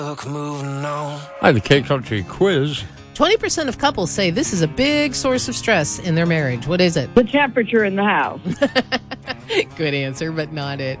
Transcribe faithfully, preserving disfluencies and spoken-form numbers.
Hi, the K Country Quiz. twenty percent of couples say this is a big source of stress in their marriage. What is it? The temperature in the house. Good answer, but not it.